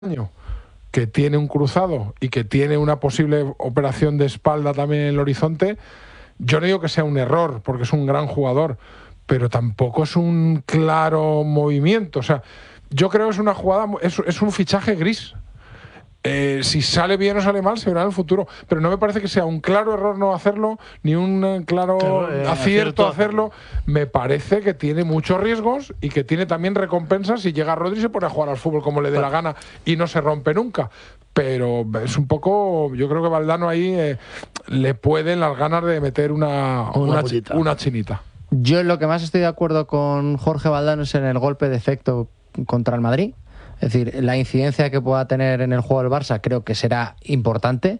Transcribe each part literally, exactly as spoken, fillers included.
año, que tiene un cruzado y que tiene una posible operación de espalda también en el horizonte, yo no digo que sea un error, porque es un gran jugador, pero tampoco es un claro movimiento. O sea, yo creo que es una jugada, es, es un fichaje gris. Eh, si sale bien o sale mal, se verá en el futuro. Pero no me parece que sea un claro error no hacerlo, ni un eh, claro Claro, eh, acierto acierto hacerlo. Me parece que tiene muchos riesgos y que tiene también recompensas si llega Rodri y se pone a jugar al fútbol como le dé la gana y no se rompe nunca. Pero es un poco, yo creo que Valdano ahí eh, le pueden las ganas de meter una, Una una, pullita. una chinita. Yo en lo que más estoy de acuerdo con Jorge Valdano es en el golpe de efecto contra el Madrid. Es decir, la incidencia que pueda tener en el juego del Barça creo que será importante.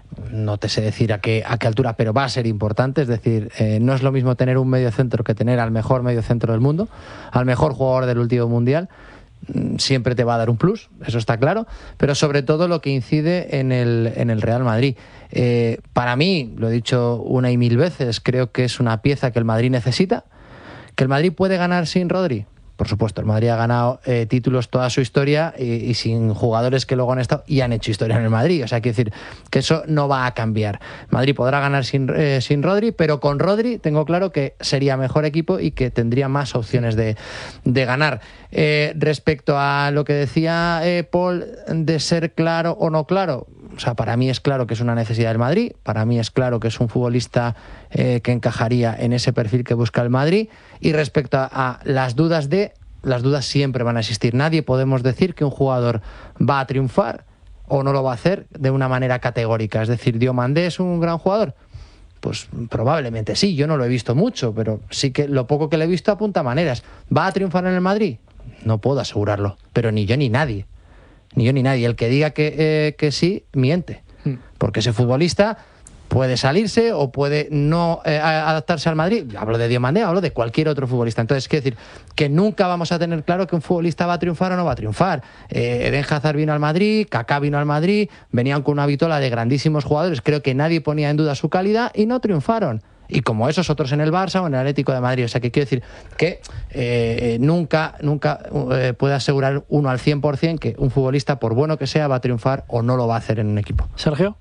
No te sé decir a qué, a qué altura, pero va a ser importante. Es decir, eh, no es lo mismo tener un mediocentro que tener al mejor mediocentro del mundo, al mejor jugador del último mundial. Siempre te va a dar un plus, eso está claro, pero sobre todo lo que incide en el, en el Real Madrid. Eh, para mí, lo he dicho una y mil veces, creo que es una pieza que el Madrid necesita. ¿Que el Madrid puede ganar sin Rodri? Por supuesto, el Madrid ha ganado eh, títulos toda su historia y, y sin jugadores que luego han estado y han hecho historia en el Madrid. O sea, quiero decir que eso no va a cambiar. Madrid podrá ganar sin, eh, sin Rodri, pero con Rodri tengo claro que sería mejor equipo y que tendría más opciones de, de ganar. Eh, respecto a lo que decía eh, Paul de ser claro o no claro, o sea, para mí es claro que es una necesidad del Madrid, para mí es claro que es un futbolista eh, que encajaría en ese perfil que busca el Madrid. Y respecto a, a las dudas de, las dudas siempre van a existir. Nadie podemos decir que un jugador va a triunfar o no lo va a hacer de una manera categórica. Es decir, Diomandé es un gran jugador. Pues probablemente sí, yo no lo he visto mucho, pero sí que lo poco que le he visto apunta maneras. ¿Va a triunfar en el Madrid? No puedo asegurarlo, pero ni yo ni nadie. Ni yo ni nadie. El que diga que, eh, que sí, miente. Porque ese futbolista puede salirse o puede no eh, adaptarse al Madrid. Hablo de Diomandé, hablo de cualquier otro futbolista. Entonces, quiero decir que nunca vamos a tener claro que un futbolista va a triunfar o no va a triunfar. Eh, Eden Hazard vino al Madrid, Kaká vino al Madrid, venían con una vitola de grandísimos jugadores. Creo que nadie ponía en duda su calidad y no triunfaron. Y como esos otros en el Barça o en el Atlético de Madrid. O sea, que quiero decir que eh, nunca, nunca eh, puede asegurar uno al cien por cien que un futbolista, por bueno que sea, va a triunfar o no lo va a hacer en un equipo. Sergio.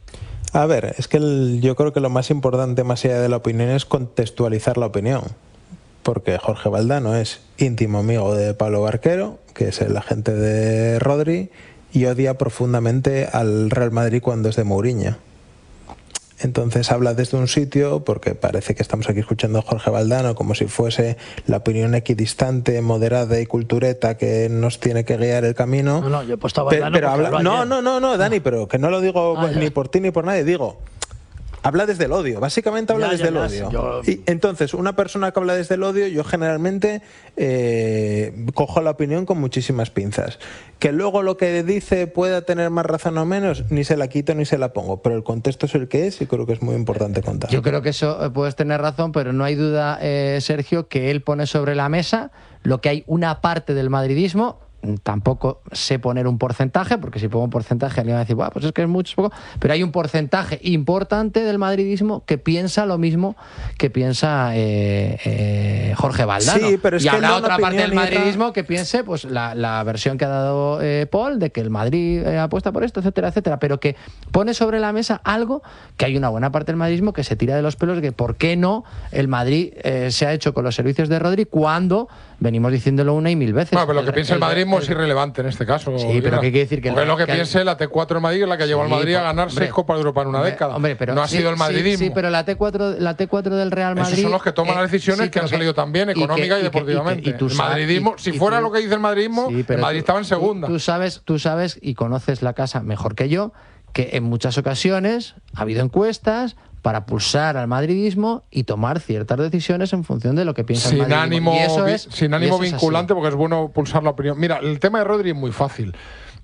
A ver, es que el, yo creo que lo más importante, más allá de la opinión, es contextualizar la opinión. Porque Jorge Valdano es íntimo amigo de Pablo Barquero, que es el agente de Rodri, y odia profundamente al Real Madrid cuando es de Mourinho. Entonces habla desde un sitio, porque parece que estamos aquí escuchando a Jorge Valdano como si fuese la opinión equidistante, moderada y cultureta que nos tiene que guiar el camino. No, no, yo he puesto a Pero, Valdano pero habla, no, ayer. no, no, no, Dani, pero que no lo digo Ah, ni ya. por ti ni por nadie, digo, habla desde el odio, básicamente habla Ya, desde ya, el ya, odio. yo- Y entonces, una persona que habla desde el odio, yo generalmente eh, cojo la opinión con muchísimas pinzas. Que luego lo que dice pueda tener más razón o menos, ni se la quito ni se la pongo, pero el contexto es el que es y creo que es muy importante contar. Yo creo que eso eh, puedes tener razón, pero no hay duda, eh, Sergio, que él pone sobre la mesa lo que hay una parte del madridismo. Tampoco sé poner un porcentaje, porque si pongo un porcentaje alguien va a decir, "Buah, pues es que es mucho, es poco", pero hay un porcentaje importante del madridismo que piensa lo mismo que piensa eh, eh, Jorge Valdano. Sí, pero es y que habrá no una otra parte del opinión, Irra. madridismo que piense pues la, la versión que ha dado eh, Paul, de que el Madrid eh, apuesta por esto, etcétera, etcétera, pero que pone sobre la mesa algo que hay una buena parte del madridismo que se tira de los pelos, que por qué no el Madrid eh, se ha hecho con los servicios de Rodri cuando venimos diciéndolo una y mil veces. Bueno, pero lo que El- piensa el el- madridismo el- es irrelevante en este caso. Sí, pero Irra. ¿qué quiere decir? Que Porque el- lo que que el- piense la T cuatro de Madrid es la que llevó al Sí, Madrid a por- ganar hombre, seis Copas de Europa en una hombre, década. hombre, pero no ha sí, sido el sí, madridismo. Sí, pero la T cuatro, la T cuatro del Real Madrid. Esos son los que toman eh, las decisiones sí, que han pero salido también, y que- económica y, y que- deportivamente. y que- y tú el sabes- madridismo, y- si y fuera tú- lo que dice el madridismo, Sí, pero el Madrid tú- estaba en tú- segunda. Tú, sabes, tú sabes y conoces la casa mejor que yo, que en muchas ocasiones ha habido encuestas para pulsar al madridismo y tomar ciertas decisiones en función de lo que piensa el sin madridismo. ánimo, Y eso vi- es- sin y ánimo eso es así. vinculante, porque es bueno pulsar la opinión. Mira, el tema de Rodri es muy fácil.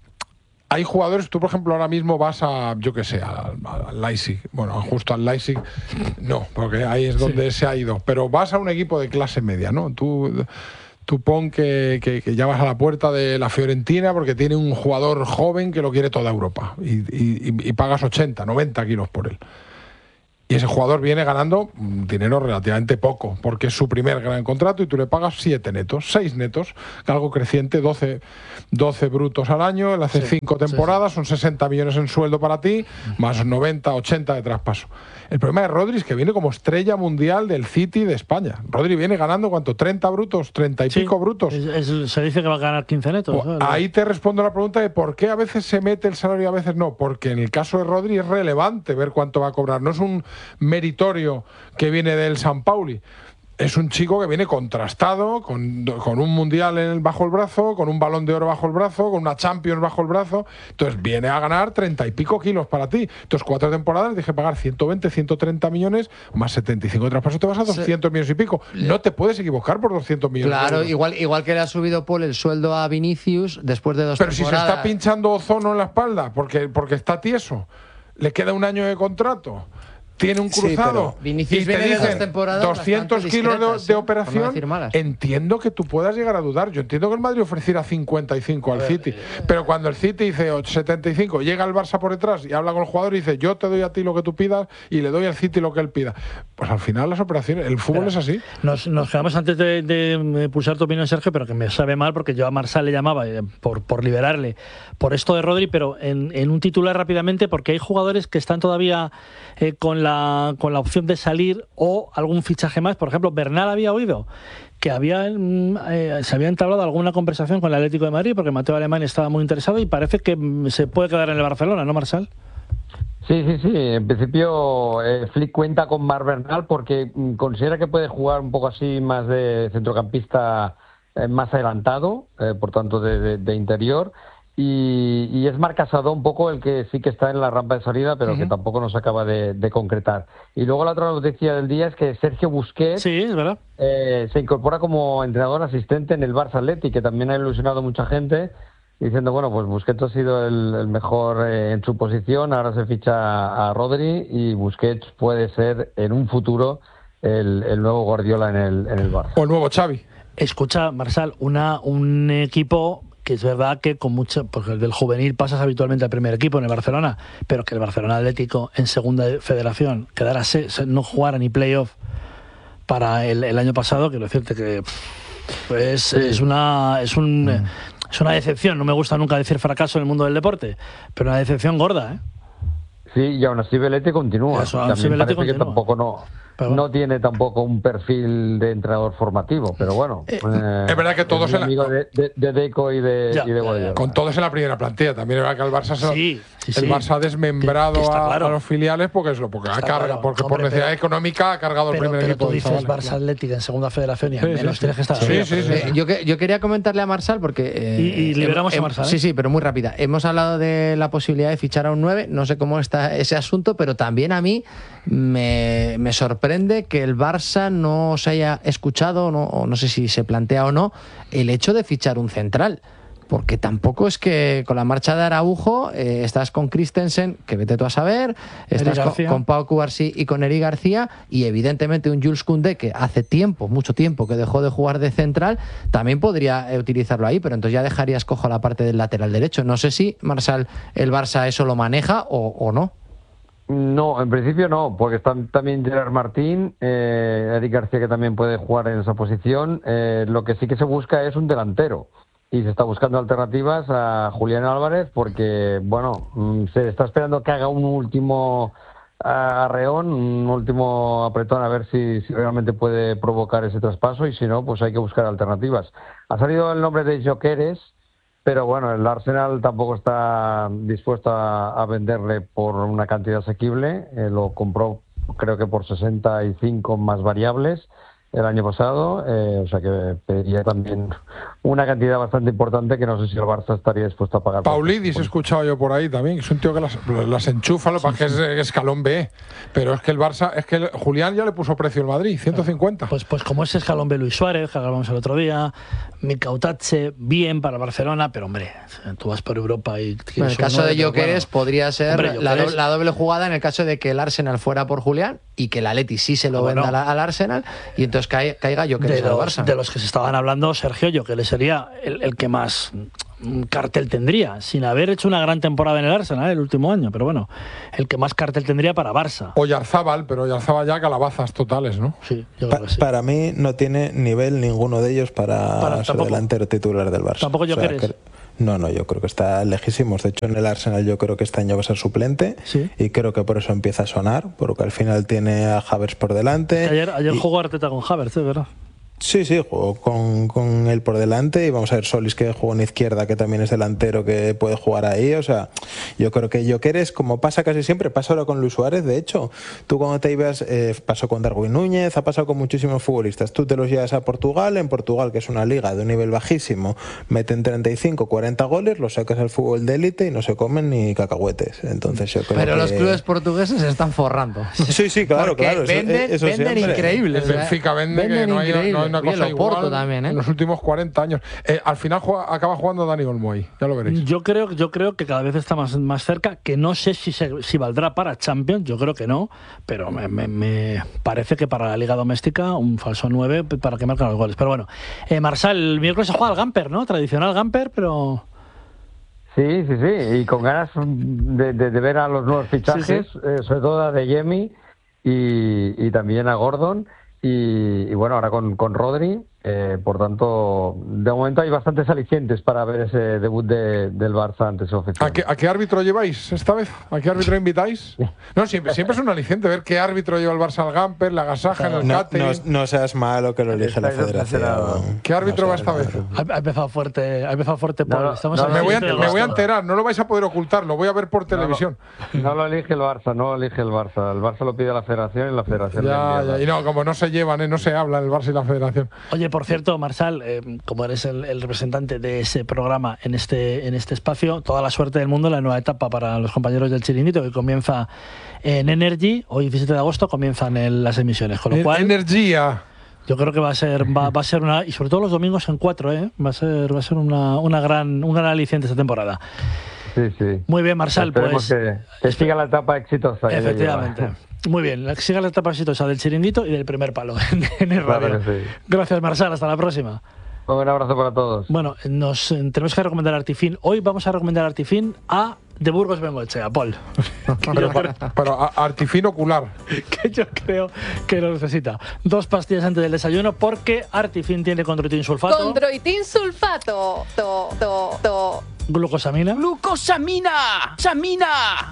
Hay jugadores, tú por ejemplo ahora mismo vas a, yo qué sé, al, al Leipzig, bueno, justo al Leipzig, no, porque ahí es donde se ha ido, pero vas a un equipo de clase media, ¿no? Tú, tú pon que, que, que ya vas a la puerta de la Fiorentina porque tiene un jugador joven que lo quiere toda Europa y, y, y pagas ochenta, noventa kilos por él. Y ese jugador viene ganando dinero relativamente poco, porque es su primer gran contrato y tú le pagas siete netos, seis netos, algo creciente, doce, doce brutos al año, él hace cinco sí, temporadas, sí, sí. son sesenta millones en sueldo para ti, más noventa, ochenta de traspaso. El problema de Rodri es que viene como estrella mundial del City de España. Rodri viene ganando, ¿cuánto? ¿treinta brutos? ¿treinta y sí, pico brutos? Es, es, se dice que va a ganar quince netos. O, ahí te respondo la pregunta de por qué a veces se mete el salario y a veces no. Porque en el caso de Rodri es relevante ver cuánto va a cobrar. No es un meritorio que viene del San Pauli. Es un chico que viene contrastado, con, con un mundial en el, bajo el brazo, con un balón de oro bajo el brazo, con una Champions bajo el brazo. Entonces viene a ganar treinta y pico kilos para ti. Entonces, cuatro temporadas, dije pagar ciento veinte, ciento treinta millones, más setenta y cinco de traspaso, te vas a doscientos sí. millones y pico. No te puedes equivocar por doscientos millones. Claro, igual, igual que le ha subido Paul el sueldo a Vinicius después de dos Pero temporadas. Si se está pinchando ozono en la espalda, porque, porque está tieso, le queda un año de contrato. Tiene un cruzado sí, Vinicius y te dicen doscientos kilos de, de operación, no entiendo que tú puedas llegar a dudar. Yo entiendo que el Madrid ofreciera cincuenta y cinco al City, pero cuando el City dice setenta y cinco, llega el Barça por detrás y habla con el jugador y dice yo te doy a ti lo que tú pidas y le doy al City lo que él pida. Pues al final las operaciones, el fútbol pero, es así. Nos, nos quedamos antes de, de pulsar tu opinión, Sergio, pero que me sabe mal porque yo a Marsal le llamaba eh, por, por liberarle por esto de Rodri, pero en, en un titular rápidamente, porque hay jugadores que están todavía eh, con la con la opción de salir o algún fichaje más. Por ejemplo, Bernal había oído que había eh, se había entablado alguna conversación con el Atlético de Madrid porque Mateo Alemán estaba muy interesado y parece que se puede quedar en el Barcelona, ¿no, Marsal? Sí, sí, sí. En principio eh, Flick cuenta con Marc Bernal porque considera que puede jugar un poco así más de centrocampista eh, más adelantado, eh, por tanto de, de, de interior. Y, y es Marc Casado un poco el que sí que está en la rampa de salida, pero uh-huh. que tampoco nos acaba de, de concretar. Y luego la otra noticia del día es que Sergio Busquets sí, es verdad. Eh, se incorpora como entrenador asistente en el Barça Athletic, que también ha ilusionado a mucha gente, diciendo, bueno, pues Busquets ha sido el, el mejor eh, en su posición, ahora se ficha a Rodri y Busquets puede ser en un futuro el, el nuevo Guardiola en el, en el Barça. O el nuevo Xavi. Escucha, Marsal, una, un equipo... que es verdad que con mucho, porque del juvenil pasas habitualmente al primer equipo en el Barcelona, pero que el Barcelona Atlético en segunda federación quedara se, no jugara ni playoff para el, el año pasado, quiero decirte que pues, sí. es una es un mm. es una decepción. No me gusta nunca decir fracaso en el mundo del deporte, pero una decepción gorda, ¿eh? Sí, y aún así Belete continúa. Eso, también Belete parece continúa. que tampoco no pero, no tiene tampoco un perfil de entrenador formativo, pero bueno. Eh, eh, es verdad que todos es amigo la... de, de, de Deco y de, ya, y de Guardiola. Con todos en la primera plantilla. También es verdad que el Barça, se sí, sí, el sí. Barça ha desmembrado que, que a, claro. a los filiales porque es lo porque ha carga, claro. porque Hombre, por necesidad pero, económica ha cargado pero, el primer pero equipo. Tú dices Barça Barça Atlético en segunda federación y al sí, menos sí, tienes que estar sí, arriba. Sí, sí, eh, yo, que, yo quería comentarle a Marsal porque eh, y, y liberamos hemos, a Marsal. ¿eh? Sí, sí, pero muy rápida. Hemos hablado de la posibilidad de fichar a un nueve. No sé cómo está ese asunto, pero también a mí me, me sorprende que el Barça no se haya escuchado, no, o no sé si se plantea o no, el hecho de fichar un central. Porque tampoco es que con la marcha de Araujo eh, estás con Christensen, que vete tú a saber, estás con, con Pau Cubarsí y con Eric García, y evidentemente un Jules Koundé que hace tiempo, mucho tiempo, que dejó de jugar de central, también podría eh, utilizarlo ahí, pero entonces ya dejarías cojo la parte del lateral derecho. No sé si, Marsal, el Barça eso lo maneja o, o no. No, en principio no, porque están también Gerard Martín, eh, Eric García que también puede jugar en esa posición. Eh, lo que sí que se busca es un delantero. Y se está buscando alternativas a Julián Álvarez porque, bueno, se está esperando que haga un último arreón, un último apretón a ver si, si realmente puede provocar ese traspaso y si no, pues hay que buscar alternativas. Ha salido el nombre de Gyökeres, pero bueno, el Arsenal tampoco está dispuesto a, a venderle por una cantidad asequible. Eh, lo compró creo que por sesenta y cinco más variables el año pasado, eh, o sea que pediría también una cantidad bastante importante que no sé si el Barça estaría dispuesto a pagar. Paulidis he escuchado yo por ahí también, que es un tío que las, las enchufa, lo sí, que sí. es escalón B, pero es que el Barça, es que el, Julián ya le puso precio al Madrid, ciento cincuenta. Pues, pues como ese escalón B Luis Suárez, que hablábamos el otro día, Micautache, bien para Barcelona, pero hombre, tú vas por Europa y... En el caso de Gyökeres bueno, podría ser hombre, la, do, la doble jugada en el caso de que el Arsenal fuera por Julián y que el Atleti sí se lo bueno, venda al, al Arsenal y entonces caiga, caiga Gyökeres al Barça. De los que se estaban hablando, Sergio, Gyökeres sería el, el que más cartel tendría, sin haber hecho una gran temporada en el Arsenal el último año, pero bueno, el que más cartel tendría para Barça. O Yarzábal, pero Yarzábal ya calabazas totales, ¿no? Sí, yo Pa creo que sí. Para mí no tiene nivel ninguno de ellos para, Para- ser tampoco. delantero titular del Barça. Tampoco yo O sea, crees. que- No, no, yo creo que está lejísimos. De hecho, en el Arsenal yo creo que este año va a ser suplente Sí. y creo que por eso empieza a sonar, porque al final tiene a Havertz por delante. Ayer, ayer y- jugó Arteta con Havertz, ¿eh? ¿verdad? Sí, sí, jugó con, con él por delante y vamos a ver Solis que jugó en izquierda, que también es delantero, que puede jugar ahí. O sea, yo creo que Gyökeres, como pasa casi siempre, pasa ahora con Luis Suárez, de hecho. Tú cuando te ibas, eh, pasó con Darwin Núñez, ha pasado con muchísimos futbolistas. Tú te los llevas a Portugal, en Portugal, que es una liga de un nivel bajísimo, meten treinta y cinco, cuarenta goles, los sacas al fútbol de élite y no se comen ni cacahuetes. Entonces yo creo Pero que... los clubes portugueses se están forrando. Sí, sí, claro, Porque claro. eso- Venden, eso venden siempre. increíble. El o sea, Benfica vende que venden no hay, increíble. no hay una Oye, cosa el Oporto igual también, ¿eh? en los últimos cuarenta años. Eh, al final juega- acaba jugando Dani Olmo ahí, ya lo veréis. Yo creo, yo creo que cada vez está más, más cerca, que no sé si, se- si valdrá para Champions, yo creo que no, pero me, me- me parece que para la Liga Doméstica un falso nueve para que marquen los goles. Pero bueno, eh, Marsal, el miércoles se juega al Gamper, ¿no? Tradicional Gamper, pero... Sí, sí, sí, y con ganas de, de- de ver a los nuevos fichajes, Sí, sí. eh, sobre todo a De Jemi y, y también a Gordon, y, y bueno, ahora con, con Rodri, eh, por tanto, de momento hay bastantes alicientes para ver ese debut de, del Barça ante su afición. ¿A qué, a qué árbitro lleváis esta vez? ¿A qué árbitro invitáis? No, siempre, siempre es un aliciente ver qué árbitro lleva el Barça al Gamper, la agasaja en el No, catering. no, no seas malo que lo elige la Estáis federación. obsesionados. ¿Qué árbitro No va seas esta vez? malo. Ha, ha empezado fuerte, ha empezado fuerte No, Paul. no, Estamos no, a no, Me voy, a, siete de me voy a agosto. enterar, no lo vais a poder ocultar, lo voy a ver por No, no, televisión. No lo elige el Barça, no lo elige el Barça. El Barça lo pide a la federación y la federación le Ya, envía. ya, y no, como no se llevan, ¿eh? No se habla el Barça y la federación. Oye, por cierto, Marsal, eh, como eres el, el representante de ese programa en este, en este espacio, toda la suerte del mundo en la nueva etapa para los compañeros del Chiringuito, que comienza en Energy, hoy diecisiete de agosto comienzan el- las emisiones, con lo cual Energía. yo creo que va a ser va, va a ser una, y sobre todo los domingos en cuatro, ¿eh? va a ser va a ser una, una gran un gran aliciente esta temporada. Sí, sí. Muy bien, Marsal, Esperemos pues que, que siga la etapa exitosa. que ya efectivamente. lleva. Muy bien, la- siga la etapa exitosa del Chiringuito y del primer palo en, en el Claro radio. que sí. Gracias, Marsal, hasta la próxima. Un abrazo para todos. Bueno, nos eh, tenemos que recomendar Artifin. Hoy vamos a recomendar Artifin a de Burgos Bengoechea, Paul. que, yo creo, Pero a- artifin ocular. que yo creo que lo necesita. Dos pastillas antes del desayuno porque Artifin tiene condroitin sulfato, Condroitin sulfato. To, to, to. glucosamina, ¡Glucosamina! ¡Samina!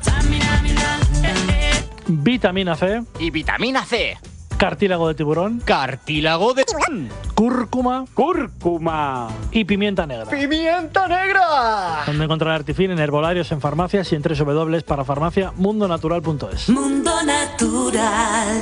vitamina C, Y vitamina C. cartílago de tiburón, Cartílago de... cúrcuma ¡Cúrcuma! y pimienta negra. ¡Pimienta negra! Donde encontrar Artifin en herbolarios, en farmacias y en doble u doble u doble u para farmacia mundo natural punto es. Mundo Natural.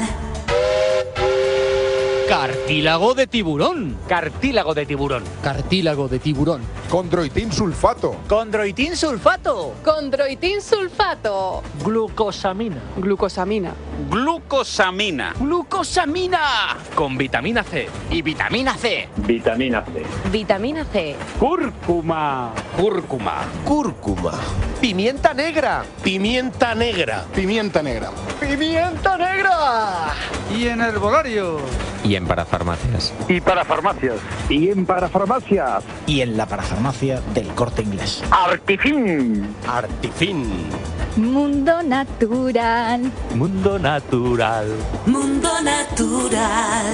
Cartílago de tiburón. Cartílago de tiburón. Cartílago de tiburón. Condroitin sulfato. Condroitin sulfato. Condroitin sulfato. Glucosamina, Glucosamina. Glucosamina. ¡Glucosamina! Con vitamina C. Y vitamina C. Vitamina C. Vitamina C. Cúrcuma. Cúrcuma. Cúrcuma. ¡Pimienta negra! Pimienta negra. Pimienta negra. ¡Pimienta negra! Y en herbolario. Y en parafarmacias. Y para farmacias. Y en parafarmacias. Y en la parafarmacia del Corte Inglés. Artifin. Artifin. Mundo natural. Mundo natural. Mundo Natural.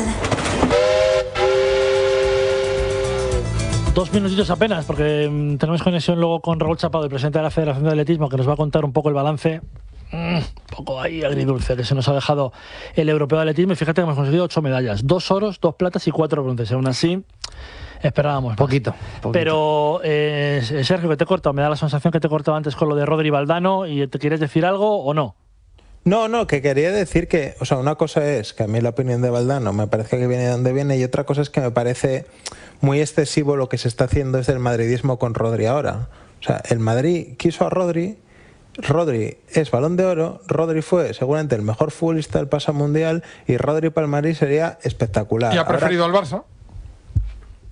dos minutitos apenas, porque mm, tenemos conexión luego con Raúl Chapado, el presidente de la Federación de Atletismo, que nos va a contar un poco el balance, mm, un poco ahí agridulce, que se nos ha dejado el europeo de atletismo. Y fíjate que hemos conseguido ocho medallas, dos oros, dos platas y cuatro bronces. Y aún así, esperábamos más. Poquito, poquito. Pero, eh, Sergio, que te he cortado, me da la sensación que te he cortado antes con lo de Rodri Valdano. ¿Y te quieres decir algo o no? No, no, que quería decir que, o sea, una cosa es que a mí la opinión de Valdano me parece que viene de donde viene y otra cosa es que me parece muy excesivo lo que se está haciendo desde el madridismo con Rodri ahora. O sea, el Madrid quiso a Rodri, Rodri es Balón de Oro, Rodri fue seguramente el mejor futbolista del pasado mundial y Rodri para el Madrid sería espectacular. Y ha Ahora- preferido al Barça.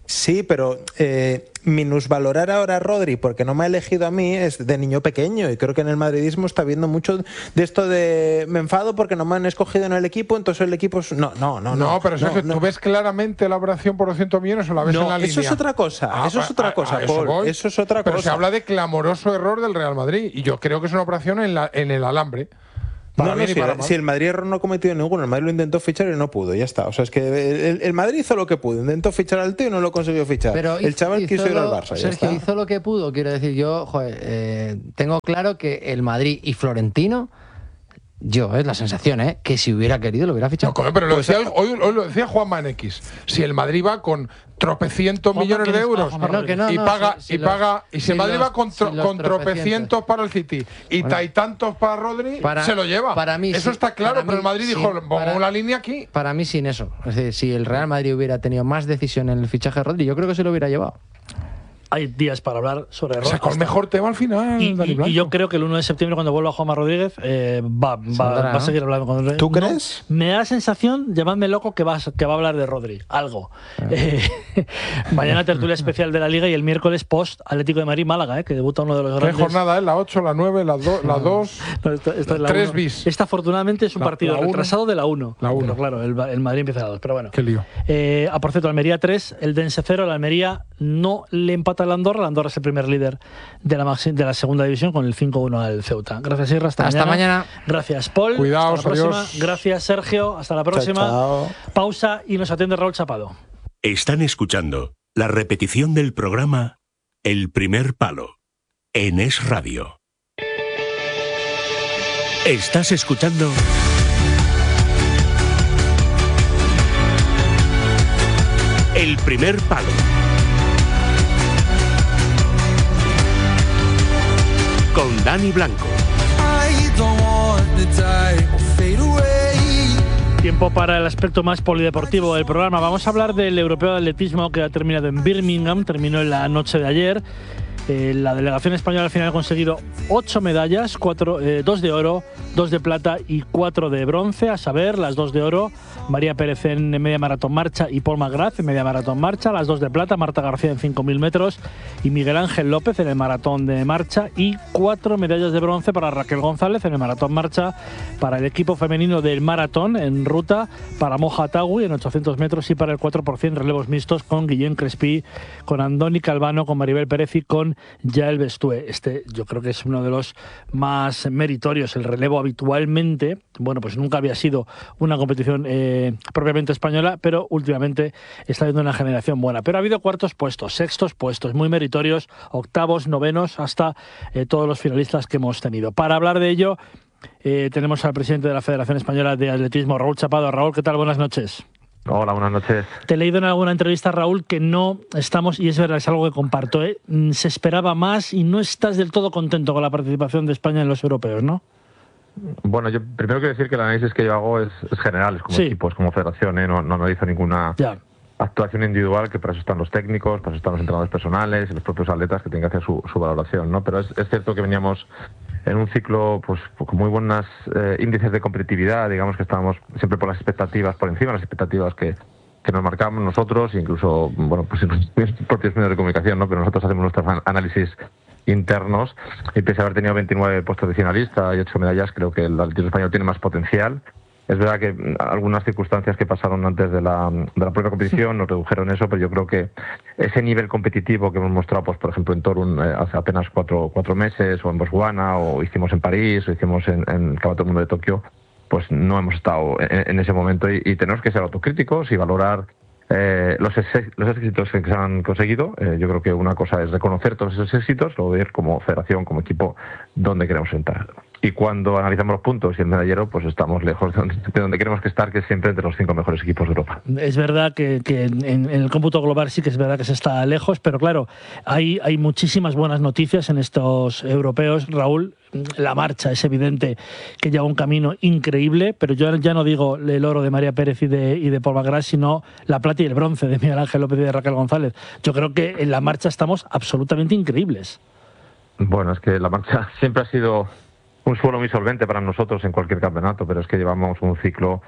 Sí, pero eh, minusvalorar ahora a Rodri porque no me ha elegido a mí es de niño pequeño, y creo que en el madridismo está viendo mucho de esto de me enfado porque no me han escogido en el equipo, entonces el equipo es... no, no, no, no, no, pero Sergio, no, ¿tú no. ves claramente la operación por doscientos millones o la ves no, en la línea? eso es otra cosa, Ah, eso es otra a, cosa, a eso, Paul, voy. eso es otra pero cosa. se habla de clamoroso error del Real Madrid, y yo creo que es una operación en, la, en el alambre. Para No, no, bien y si, para el, mal. si el Madrid error no ha cometido ninguno, el Madrid lo intentó fichar y no pudo, ya está. O sea, es que el, el Madrid hizo lo que pudo, intentó fichar al tío y no lo consiguió fichar. Pero el hizo, chaval quiso hizo ir al lo, Barça. Ya Sergio está. hizo lo que pudo, quiero decir, yo joder, eh, tengo claro que el Madrid y Florentino, yo, es la sensación, ¿eh? Que si hubiera querido lo hubiera fichado. No, coño, pero lo Pues, decía, hoy, hoy lo decía Juanma en X. Si el Madrid va con tropecientos Juanma, millones ¿quién de es? euros Ah, Juanma no, que no, y no, paga, si- si y los- paga y si, si el Madrid los- va con, tro- si los con tropecientos para el City y Bueno, tantos para Rodri, para- se lo lleva. para mí Eso sí, está claro, para pero el mí Madrid sí, dijo, pongo para- la línea aquí. Para mí sin eso. Es decir, si el Real Madrid hubiera tenido más decisión en el fichaje de Rodri, yo creo que se lo hubiera llevado. Hay días para hablar sobre error. Sacó el mejor tema al final, Y, Dani y- Blanco. y yo creo que el uno de septiembre, cuando vuelva Juanma Rodríguez, eh, va, va, Saldrá, va a ¿no? seguir hablando con Rodri. ¿Tú No, crees? me da la sensación, llamadme loco, que va, a- que va a hablar de Rodri. Algo. Eh, mañana tertulia especial de la Liga y el miércoles post Atlético de Madrid-Málaga, eh, que debuta uno de los ¿Qué grandes. jornada es? La ocho, la nueve, la dos, la dos. No, esta- esta es la Tres uno. bis. Esta, afortunadamente, es un La- partido la uno. retrasado de la uno. La uno. Pero claro, el, el Madrid empieza a la dos. Pero bueno. Qué lío. Eh, ah, por cierto, Almería tres, el Dense cero. El Almería no le empata al Andorra. El Andorra es el primer líder de la, maxi- de la segunda división con el cinco uno al Ceuta. Gracias, Irra. Hasta, Hasta mañana. Gracias, Paul. Cuidaos, Hasta la próxima. adiós. Gracias, Sergio. Hasta la próxima. chao. Pausa y nos atiende Raúl Chapado. Están escuchando la repetición del programa El Primer Palo en Es Radio. Estás escuchando El Primer Palo con Dani Blanco. Tiempo para el aspecto más polideportivo del programa. Vamos a hablar del europeo de atletismo que ha terminado en Birmingham, terminó en la noche de ayer. Eh, la delegación española al final ha conseguido ocho medallas, cuatro, eh, dos de oro, dos de plata y cuatro de bronce, a saber, las dos de oro, María Pérez en media maratón marcha y Paul McGrath en media maratón marcha, las dos de plata, Marta García en cinco mil metros y Miguel Ángel López en el maratón de marcha, y cuatro medallas de bronce para Raquel González en el maratón marcha, para el equipo femenino del maratón en ruta, para Moja Tawi en ochocientos metros y para el cuatro por ciento relevos mixtos con Guillén Crespí, con Andoni Calvano, con Maribel Pérez y con Yael Bestúe. Este yo creo que es uno de los más meritorios. El relevo habitualmente, bueno, pues nunca había sido una competición eh, propiamente española, pero últimamente está habiendo una generación buena. Pero ha habido cuartos puestos, sextos puestos, muy meritorios, octavos, novenos, hasta eh, todos los finalistas que hemos tenido. Para hablar de ello, eh, tenemos al presidente de la Federación Española de Atletismo, Raúl Chapado. Raúl, ¿qué tal? Buenas noches. Hola, buenas noches. Te he leído en alguna entrevista, Raúl, que no estamos, y es verdad, es algo que comparto, ¿eh? Se esperaba más y no estás del todo contento con la participación de España en los europeos, ¿no? Bueno, yo primero quiero decir que el análisis que yo hago es, es general, es como Sí. equipos, como federación, ¿eh? no, no analizo ninguna Ya. actuación individual, que para eso están los técnicos, para eso están los entrenadores personales y los propios atletas que tienen que hacer su, su valoración, ¿no? Pero es, es cierto que veníamos en un ciclo pues con muy buenos eh, índices de competitividad, digamos que estábamos siempre por las expectativas, por encima de las expectativas que, que nos marcamos nosotros, incluso, bueno, pues en los propios medios de comunicación, ¿no? Pero nosotros hacemos nuestros an- análisis internos, y pese a haber tenido veintinueve puestos de finalista y ocho medallas, creo que el atletismo español tiene más potencial. Es verdad que mm, algunas circunstancias que pasaron antes de la, de la propia competición nos redujeron eso, pero yo creo que ese nivel competitivo que hemos mostrado, pues por ejemplo en Torun eh, hace apenas cuatro, cuatro meses, o en Botswana, o hicimos en París, o hicimos en, en el Campeonato del Mundo de Tokio, pues no hemos estado en, en ese momento, y, y tenemos que ser autocríticos y valorar eh, los, ex- los éxitos que se han conseguido. Eh, yo creo que una cosa es reconocer todos esos éxitos, luego ver como federación, como equipo, dónde queremos entrar. Y cuando analizamos los puntos y el medallero, pues estamos lejos de donde, de donde queremos que estar, que es siempre entre los cinco mejores equipos de Europa. Es verdad que, que en, en el cómputo global sí que es verdad que se está lejos, pero claro, hay, hay muchísimas buenas noticias en estos europeos, Raúl. La marcha es evidente que lleva un camino increíble, pero yo ya no digo el oro de María Pérez y de, y de Paul McGrath, sino la plata y el bronce de Miguel Ángel López y de Raquel González. Yo creo que en la marcha estamos absolutamente increíbles. Bueno, es que la marcha siempre ha sido un suelo muy solvente para nosotros en cualquier campeonato, pero es que llevamos un ciclo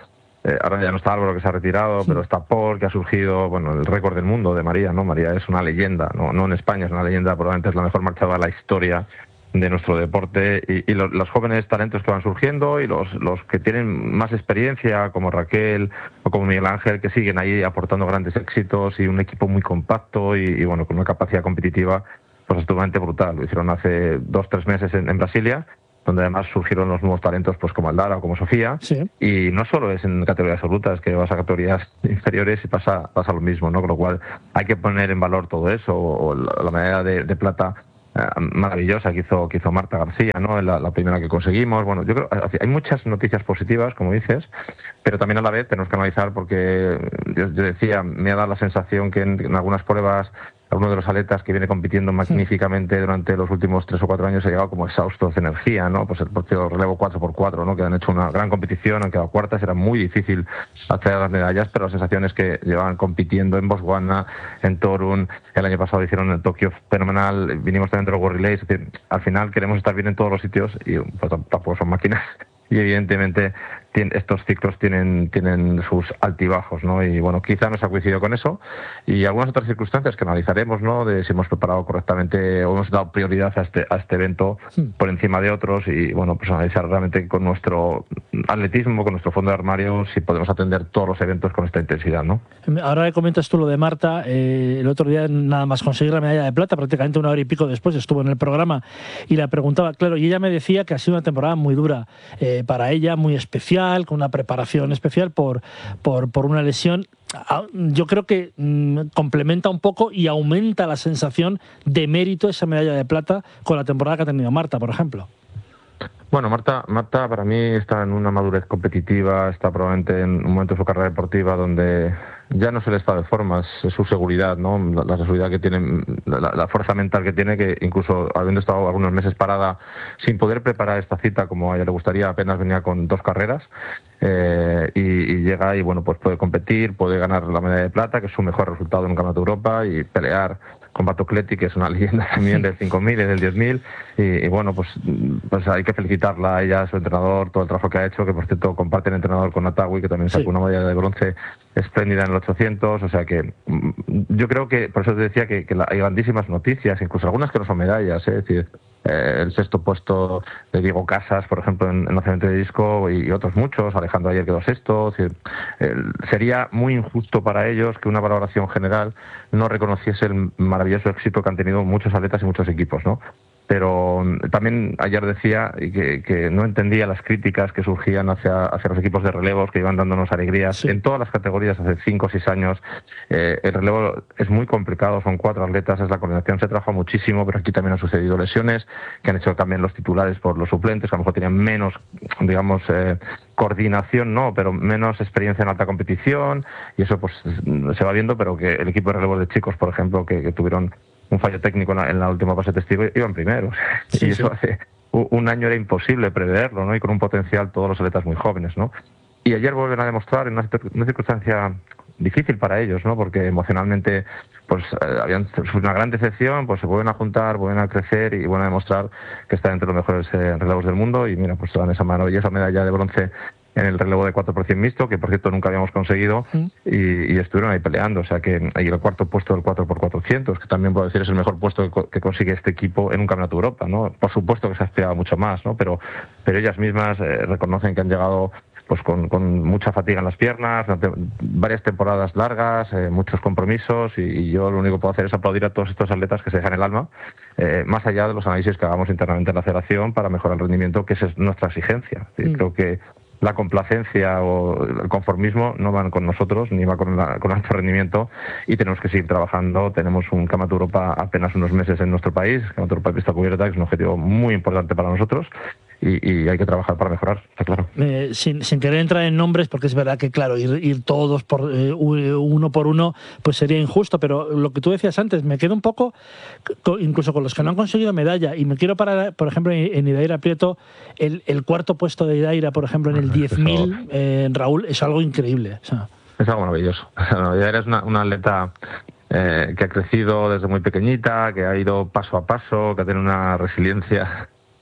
Eh, ahora ya no está Álvaro, que se ha retirado, sí. pero está Paul, que ha surgido, bueno, el récord del mundo de María, ¿no? María es una leyenda, no, no en España, es una leyenda, probablemente es la mejor marchada de la historia de nuestro deporte, y, y los, los jóvenes talentos que van surgiendo y los, los que tienen más experiencia, como Raquel o como Miguel Ángel, que siguen ahí aportando grandes éxitos, y un equipo muy compacto y, y bueno, con una capacidad competitiva pues absolutamente brutal. Lo hicieron hace dos, tres meses en, en Brasilia, donde además surgieron los nuevos talentos pues como Aldara o como Sofía, sí. y no solo es en categorías absolutas, que vas a categorías inferiores y pasa pasa lo mismo, ¿no? Con lo cual hay que poner en valor todo eso, o la, la medalla de, de plata eh, maravillosa que hizo que hizo Marta García, ¿no? La, la primera que conseguimos. Bueno, yo creo hay muchas noticias positivas, como dices, pero también a la vez tenemos que analizar, porque yo, yo decía, me ha dado la sensación que en, en algunas pruebas uno de los atletas que viene compitiendo magníficamente durante los últimos tres o cuatro años ha llegado como exhaustos de energía, ¿no? Pues el propio relevo cuatro por cuatro, ¿no? Que han hecho una gran competición, han quedado cuartas, era muy difícil hacer las medallas, pero la sensación es que llevaban compitiendo en Botswana, en Torun, el año pasado hicieron en Tokio fenomenal, vinimos también de los World Relays, es decir, al final queremos estar bien en todos los sitios y pues tampoco son máquinas. Y evidentemente estos ciclos tienen tienen sus altibajos, ¿no? Y bueno, quizá nos ha coincidido con eso, y algunas otras circunstancias que analizaremos, ¿no? De si hemos preparado correctamente o hemos dado prioridad a este a este evento sí. por encima de otros, y bueno, pues analizar realmente con nuestro atletismo, con nuestro fondo de armario, si podemos atender todos los eventos con esta intensidad, ¿no? Ahora que comentas tú lo de Marta, eh, el otro día nada más conseguir la medalla de plata, prácticamente una hora y pico después estuvo en el programa y la preguntaba, claro, y ella me decía que ha sido una temporada muy dura eh, para ella, muy especial, con una preparación especial por, por, por una lesión. Yo creo que mmm, complementa un poco y aumenta la sensación de mérito esa medalla de plata con la temporada que ha tenido Marta, por ejemplo. Bueno, Marta, Marta para mí está en una madurez competitiva, está probablemente en un momento de su carrera deportiva donde ya no es el estado de formas, es su seguridad, ¿no? La, la seguridad que tiene, la, la fuerza mental que tiene, que incluso habiendo estado algunos meses parada sin poder preparar esta cita como a ella le gustaría, apenas venía con dos carreras eh, y, y llega y bueno, pues puede competir, puede ganar la medalla de plata, que es su mejor resultado en un campeonato de Europa, y pelear con Pato Cleti, que es una leyenda también del cinco mil y del diez mil, y, y bueno, pues, pues hay que felicitarla a ella, a su entrenador, todo el trabajo que ha hecho, que por cierto comparte el entrenador con Atawi, que también sacó sí. una medalla de bronce espléndida en el ochocientos, o sea que yo creo que, por eso te decía que, que la, hay grandísimas noticias, incluso algunas que no son medallas, ¿eh? Es decir, eh, el sexto puesto de Diego Casas, por ejemplo, en, en lanzamiento de disco, y, y otros muchos, Alejandro ayer quedó sexto, es decir, eh, sería muy injusto para ellos que una valoración general no reconociese el maravilloso éxito que han tenido muchos atletas y muchos equipos, ¿no? Pero también ayer decía que, que no entendía las críticas que surgían hacia, hacia los equipos de relevos que iban dándonos alegrías sí. en todas las categorías hace cinco o seis años. Eh, el relevo es muy complicado, son cuatro atletas, es la coordinación, se trabaja muchísimo, pero aquí también han sucedido lesiones que han hecho también los titulares por los suplentes, que a lo mejor tenían menos, digamos, eh, coordinación, no, pero menos experiencia en alta competición, y eso pues se va viendo, pero que el equipo de relevos de chicos, por ejemplo, que, que tuvieron un fallo técnico en la, en la última fase testigo, iban primeros. Sí, y eso sí. hace un año era imposible preverlo, ¿no? Y con un potencial todos los atletas muy jóvenes, ¿no? Y ayer vuelven a demostrar en una, una circunstancia difícil para ellos, ¿no? Porque emocionalmente pues eh, habían sufrido una gran decepción, pues se vuelven a juntar, vuelven a crecer y vuelven a demostrar que están entre los mejores eh, relevos del mundo, y mira, pues se dan esa maravillosa medalla de bronce en el relevo de cuatro por cien mixto, que por cierto nunca habíamos conseguido, sí. y, y estuvieron ahí peleando, o sea que hay el cuarto puesto del cuatro por cuatrocientos, que también puedo decir es el mejor puesto que, que consigue este equipo en un campeonato de Europa, ¿no? Por supuesto que se ha aspirado mucho más, ¿no? Pero, pero ellas mismas eh, reconocen que han llegado pues con, con mucha fatiga en las piernas, varias temporadas largas, eh, muchos compromisos, y, y yo lo único que puedo hacer es aplaudir a todos estos atletas que se dejan el alma, eh, más allá de los análisis que hagamos internamente en la federación para mejorar el rendimiento, que esa es nuestra exigencia. Sí, mm. Creo que la complacencia o el conformismo no van con nosotros, ni va con, la, con alto rendimiento, y tenemos que seguir trabajando. Tenemos un Campeonato de Europa apenas unos meses en nuestro país, el Campeonato de Europa de pista cubierta, que es un objetivo muy importante para nosotros, y, y hay que trabajar para mejorar, está claro. Eh, sin, sin querer entrar en nombres, porque es verdad que, claro, ir, ir todos por eh, uno por uno pues sería injusto, pero lo que tú decías antes, me quedo un poco, incluso con los que no han conseguido medalla, y me quiero parar, por ejemplo, en Idaira Prieto, el, el cuarto puesto de Idaira, por ejemplo, en el diez mil, eh, Raúl, es algo increíble. O sea. Es algo maravilloso. Idaira es una, una atleta eh, que ha crecido desde muy pequeñita, que ha ido paso a paso, que tiene una resiliencia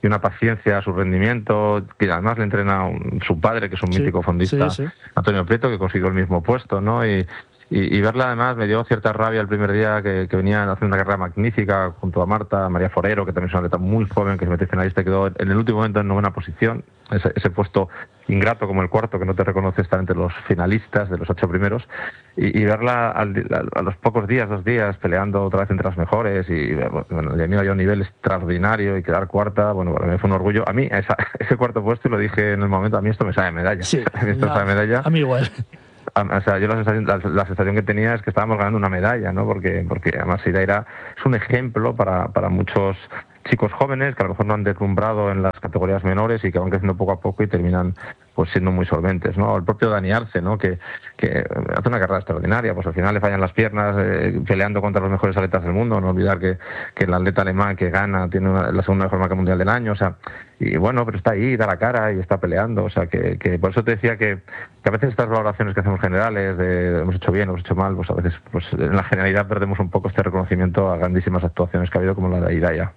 y una paciencia a su rendimiento, que además le entrena un, su padre, que es un sí, mítico fondista, sí, sí. Antonio Prieto, que consiguió el mismo puesto, ¿no? Y, y, y verla además me dio cierta rabia el primer día que, que venían haciendo una carrera magnífica junto a Marta, María Forero, que también es una atleta muy joven, que se mete finalista y quedó en el último momento en novena posición, ese, ese puesto ingrato como el cuarto, que no te reconoce estar entre los finalistas de los ocho primeros, y, y verla al, a, a los pocos días, dos días, peleando otra vez entre las mejores, y bueno, ya me dio un nivel extraordinario, y quedar cuarta, bueno, para mí fue un orgullo. A mí, esa, ese cuarto puesto, y lo dije en el momento, a mí esto me sabe medalla. Sí, a mí esto no, me sabe medalla. A mí igual. O sea, yo la sensación, la, la sensación que tenía es que estábamos ganando una medalla, ¿no? Porque, porque además Iraira es un ejemplo para, para muchos chicos jóvenes que a lo mejor no han deslumbrado en las categorías menores y que van creciendo poco a poco y terminan pues siendo muy solventes, ¿no? El propio Dani Arce, ¿no? Que, que hace una carrera extraordinaria, pues al final le fallan las piernas eh, peleando contra los mejores atletas del mundo, no olvidar que, que el atleta alemán que gana tiene una, la segunda mejor marca mundial del año, o sea, y bueno, pero está ahí, da la cara y está peleando, o sea, que, que por eso te decía que, que a veces estas valoraciones que hacemos generales de hemos hecho bien, hemos hecho mal, pues a veces pues en la generalidad perdemos un poco este reconocimiento a grandísimas actuaciones que ha habido como la de Iraia.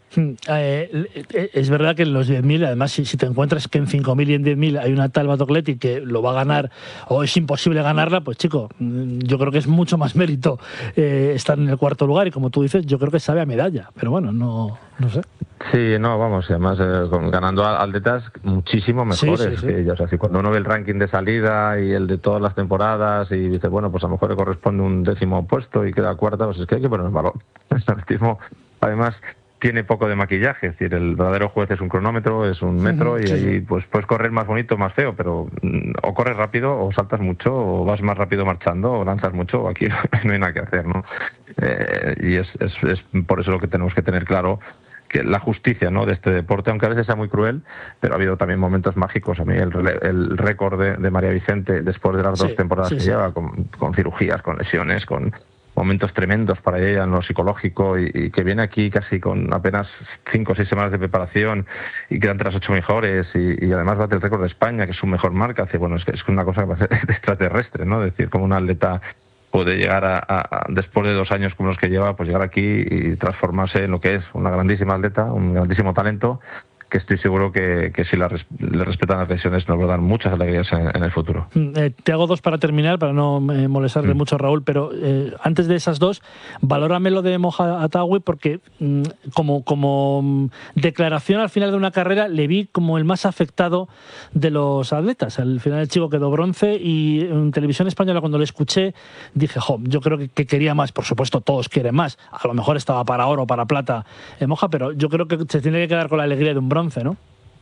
Eh, es verdad que en los diez mil, además, si, si te encuentras que en cinco mil y en diez mil hay una tal Batocletti que lo va a ganar o es imposible ganarla, pues chico, yo creo que es mucho más mérito eh, estar en el cuarto lugar y como tú dices, yo creo que sabe a medalla, pero bueno, no, no sé. Sí, no, vamos, además eh, con, ganando atletas muchísimo mejores sí, sí, sí. que ella. O sea, si cuando uno ve el ranking de salida y el de todas las temporadas y dice, bueno, pues a lo mejor le corresponde un décimo puesto y queda cuarta, pues es que hay que poner en valor. El atletismo, además, tiene poco de maquillaje, es decir, el verdadero juez es un cronómetro, es un metro, uh-huh, y sí, ahí pues puedes correr más bonito o más feo, pero o corres rápido o saltas mucho o vas más rápido marchando o lanzas mucho, o aquí no hay nada que hacer, ¿no? Eh, y es, es, es por eso lo que tenemos que tener claro, que la justicia, ¿no?, de este deporte, aunque a veces sea muy cruel, pero ha habido también momentos mágicos. A mí el, el récord de, de María Vicente después de las sí, dos temporadas sí, que sí. lleva, con, con cirugías, con lesiones, con momentos tremendos para ella en lo psicológico y, y que viene aquí casi con apenas cinco o seis semanas de preparación y queda entre las ocho mejores y, y además bate el récord de España, que es su mejor marca. Así, bueno, es que es una cosa que va a ser extraterrestre, ¿no? Es decir, como una atleta puede llegar a, a, a, después de dos años como los que lleva, pues llegar aquí y transformarse en lo que es una grandísima atleta, un grandísimo talento, que estoy seguro que, que si la res, le respetan las lesiones nos va a dar muchas alegrías en, en el futuro. Eh, te hago dos para terminar, para no eh, molestarle mm. mucho a Raúl, pero eh, antes de esas dos, valórame lo de Moja Atawi, porque mm, como, como declaración al final de una carrera le vi como el más afectado de los atletas. Al final el chico quedó bronce y en televisión española cuando lo escuché dije, jo, yo creo que, que quería más, por supuesto todos quieren más, a lo mejor estaba para oro, para plata eh, Moja, pero yo creo que se tiene que quedar con la alegría de un bronce, ¿no?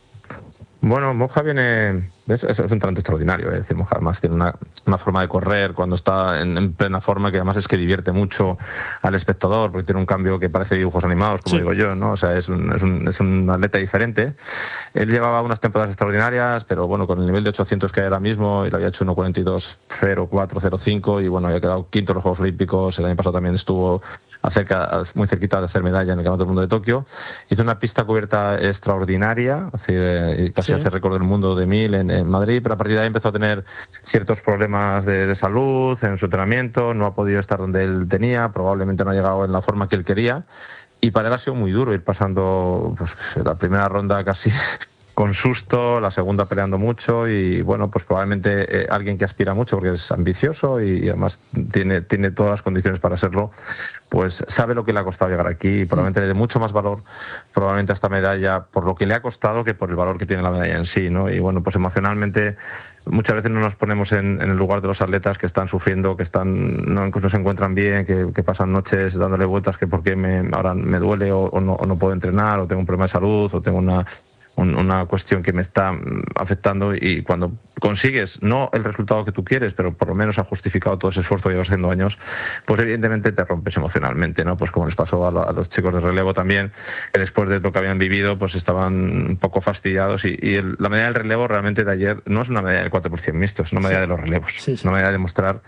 Bueno, Moja viene... Es, es un talento extraordinario, es decir, Moja además tiene una, una forma de correr cuando está en, en plena forma que además es que divierte mucho al espectador porque tiene un cambio que parece dibujos animados, como sí. digo yo, ¿no? O sea, es un, es, un, es un atleta diferente. Él llevaba unas temporadas extraordinarias, pero bueno, con el nivel de ochocientos que hay ahora mismo, y lo había hecho uno cuarenta y dos cero cuatro cero cinco y bueno, había quedado quinto en los Juegos Olímpicos. El año pasado también estuvo acerca, muy cerquita de hacer medalla en el Campeonato del Mundo de Tokio. Hizo una pista cubierta extraordinaria, así, eh, casi sí. hace récord del mundo de mil en, en Madrid, pero a partir de ahí empezó a tener ciertos problemas de, de salud en su entrenamiento, no ha podido estar donde él tenía, probablemente no ha llegado en la forma que él quería, y para él ha sido muy duro ir pasando pues, la primera ronda casi con susto, la segunda peleando mucho y bueno, pues probablemente eh, alguien que aspira mucho porque es ambicioso y, y además tiene, tiene todas las condiciones para serlo, pues sabe lo que le ha costado llegar aquí y probablemente le dé mucho más valor probablemente a esta medalla por lo que le ha costado que por el valor que tiene la medalla en sí, ¿no? Y bueno, pues emocionalmente muchas veces no nos ponemos en, en el lugar de los atletas que están sufriendo, que están no, no se encuentran bien, que, que pasan noches dándole vueltas que por qué me, ahora me duele o, o, no, o no puedo entrenar o tengo un problema de salud o tengo una una cuestión que me está afectando y cuando consigues no el resultado que tú quieres, pero por lo menos ha justificado todo ese esfuerzo que llevas haciendo años, pues evidentemente te rompes emocionalmente, ¿no? Pues como les pasó a, lo, a los chicos de relevo también, que después de lo que habían vivido, pues estaban un poco fastidiados y, y el, la medalla del relevo realmente de ayer no es una medalla del cuatro por cien mixto, es una medalla sí. de los relevos, sí, sí. una medalla de mostrar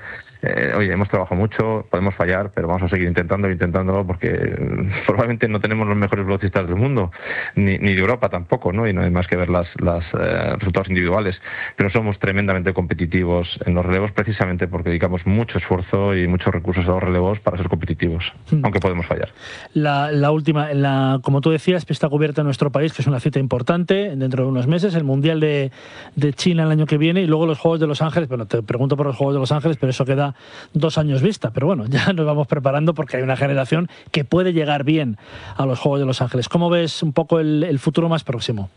eh, oye, hemos trabajado mucho, podemos fallar, pero vamos a seguir intentándolo, intentándolo, porque eh, probablemente no tenemos los mejores velocistas del mundo, ni, ni de Europa tampoco, ¿no? Y no hay más que ver las, las eh, resultados individuales, pero somos tremendamente competitivos en los relevos precisamente porque dedicamos mucho esfuerzo y muchos recursos a los relevos para ser competitivos, mm. aunque podemos fallar. La, la última, la, como tú decías, pista cubierta en nuestro país, que es una cita importante dentro de unos meses, el Mundial de, de China el año que viene y luego los Juegos de Los Ángeles. Bueno, te pregunto por los Juegos de Los Ángeles, pero eso queda dos años vista, pero bueno, ya nos vamos preparando porque hay una generación que puede llegar bien a los Juegos de Los Ángeles. ¿Cómo ves un poco el, el futuro más próximo?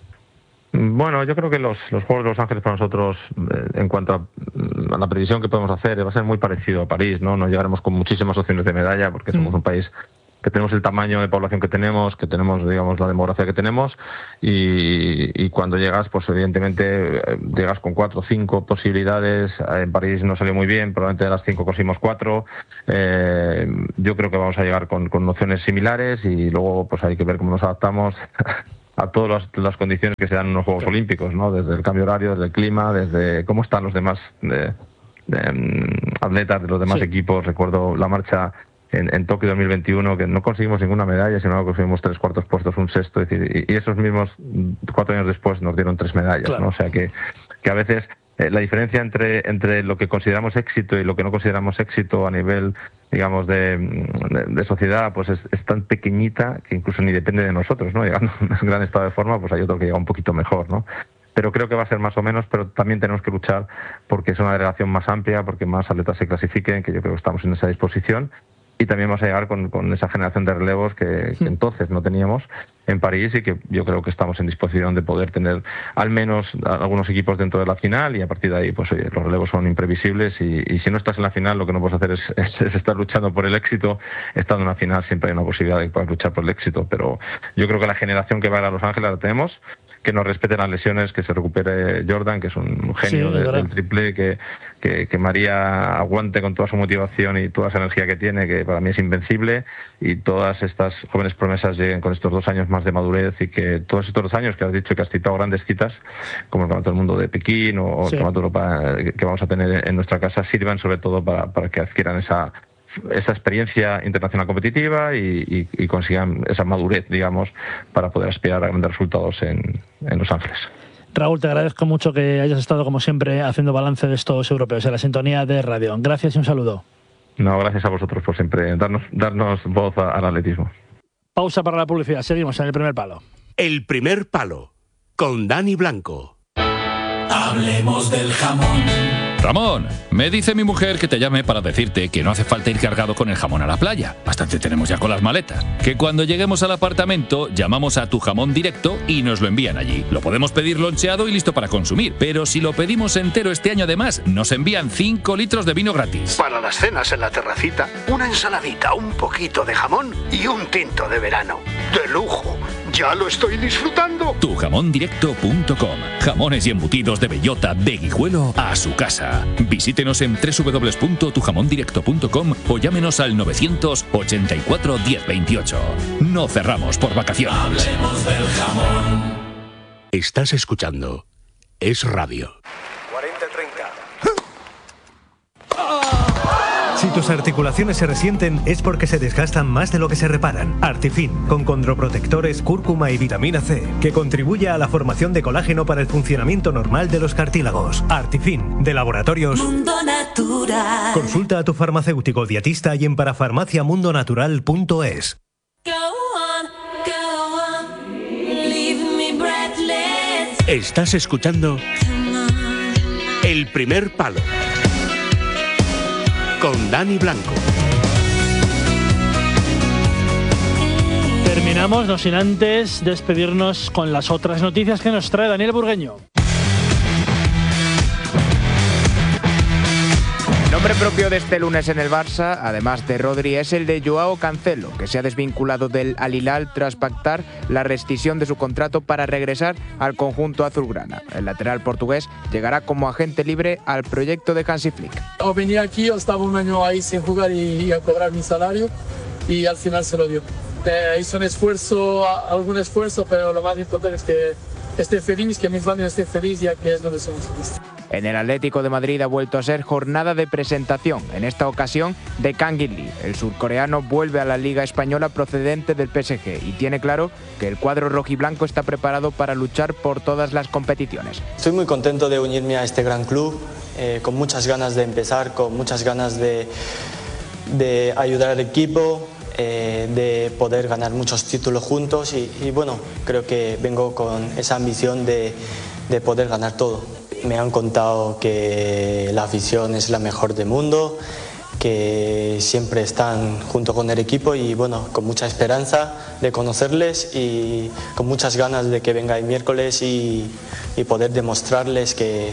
Bueno, yo creo que los, los Juegos de Los Ángeles para nosotros, eh, en cuanto a, a la previsión que podemos hacer, va a ser muy parecido a París, ¿no? No llegaremos con muchísimas opciones de medalla porque somos mm. un país que tenemos el tamaño de población que tenemos, que tenemos, digamos, la demografía que tenemos, y, y cuando llegas, pues evidentemente llegas con cuatro o cinco posibilidades. En París no salió muy bien, probablemente de las cinco conseguimos cuatro. Eh, yo creo que vamos a llegar con, con opciones similares y luego pues hay que ver cómo nos adaptamos a todas las, las condiciones que se dan en los Juegos Olímpicos, ¿no? Desde el cambio horario, desde el clima, desde cómo están los demás de, de, um, atletas de los demás sí. equipos. Recuerdo la marcha en, en Tokio dos mil veintiuno, que no conseguimos ninguna medalla, sino que conseguimos tres cuartos puestos, un sexto, es decir, y, y esos mismos cuatro años después nos dieron tres medallas, claro. ¿no? O sea que, que a veces eh, la diferencia entre, entre lo que consideramos éxito y lo que no consideramos éxito a nivel, digamos, de, de, de sociedad, pues es, es tan pequeñita que incluso ni depende de nosotros, ¿no? Llegando a un gran estado de forma, pues hay otro que llega un poquito mejor, ¿no? Pero creo que va a ser más o menos, pero también tenemos que luchar porque es una delegación más amplia, porque más atletas se clasifiquen, que yo creo que estamos en esa disposición. Y también vamos a llegar con, con esa generación de relevos que, que entonces no teníamos en París y que yo creo que estamos en disposición de poder tener al menos algunos equipos dentro de la final, y a partir de ahí pues oye, los relevos son imprevisibles y, y si no estás en la final lo que no puedes hacer es, es, es estar luchando por el éxito. Estando en la final siempre hay una posibilidad de poder luchar por el éxito, pero yo creo que la generación que va a Los Ángeles la tenemos. Que nos respeten las lesiones, que se recupere Jordan, que es un genio sí, de, del triple, que, que, que María aguante con toda su motivación y toda esa energía que tiene, que para mí es invencible, y todas estas jóvenes promesas lleguen con estos dos años más de madurez, y que todos estos dos años que has dicho que has citado grandes citas, como el Campeonato del Mundo de Pekín o sí. el Campeonato de Europa que vamos a tener en nuestra casa, sirvan sobre todo para, para que adquieran esa esa experiencia internacional competitiva y, y, y consigan esa madurez, digamos, para poder aspirar a grandes resultados en, en Los Ángeles. Raúl, te agradezco mucho que hayas estado, como siempre, haciendo balance de estos europeos en la sintonía de radio. Gracias y un saludo. No, gracias a vosotros por siempre darnos, darnos voz al atletismo. Pausa para la publicidad. Seguimos en El Primer Palo. El Primer Palo, con Dani Blanco. Hablemos del jamón. Ramón, me dice mi mujer que te llame para decirte que no hace falta ir cargado con el jamón a la playa. Bastante tenemos ya con las maletas. Que cuando lleguemos al apartamento llamamos a Tu Jamón Directo y nos lo envían allí. Lo podemos pedir loncheado y listo para consumir, pero si lo pedimos entero este año además, nos envían cinco litros de vino gratis. Para las cenas en la terracita, una ensaladita, un poquito de jamón y un tinto de verano. ¡De lujo! ¡Ya lo estoy disfrutando! tu jamón directo punto com. Jamones y embutidos de bellota de Guijuelo a su casa. Visítenos en doble u doble u doble u punto tu jamón directo punto com o llámenos al novecientos ochenta y cuatro diez veintiocho. No cerramos por vacaciones. Hablemos del jamón. Estás escuchando Es Radio. cuarenta treinta. Si tus articulaciones se resienten es porque se desgastan más de lo que se reparan. Artifin, con condroprotectores, cúrcuma y vitamina C, que contribuye a la formación de colágeno para el funcionamiento normal de los cartílagos. Artifin, de Laboratorios Mundo Natural. Consulta a tu farmacéutico dietista y en parafarmacia mundo natural punto es. Estás escuchando El Primer Palo, con Dani Blanco. Terminamos, no sin antes despedirnos con las otras noticias que nos trae Daniel Burgueño. Nombre propio de este lunes en el Barça, además de Rodri, es el de Joao Cancelo, que se ha desvinculado del Al Hilal tras pactar la rescisión de su contrato para regresar al conjunto azulgrana. El lateral portugués llegará como agente libre al proyecto de Hansi Flick. Yo venía aquí, yo estaba un año ahí sin jugar y, y a cobrar mi salario, y al final se lo dio. Eh, hizo un esfuerzo, algún esfuerzo, pero lo más importante es que esté feliz, que mi familia esté feliz, ya que es donde somos felices. En el Atlético de Madrid ha vuelto a ser jornada de presentación, en esta ocasión de Kang-in Lee. El surcoreano vuelve a la Liga Española procedente del P S G y tiene claro que el cuadro rojiblanco está preparado para luchar por todas las competiciones. Estoy muy contento de unirme a este gran club, eh, con muchas ganas de empezar, con muchas ganas de, de ayudar al equipo, eh, de poder ganar muchos títulos juntos y, y bueno, creo que vengo con esa ambición de, de poder ganar todo. Me han contado que la afición es la mejor del mundo, que siempre están junto con el equipo y bueno, con mucha esperanza de conocerles y con muchas ganas de que venga el miércoles y, y poder demostrarles que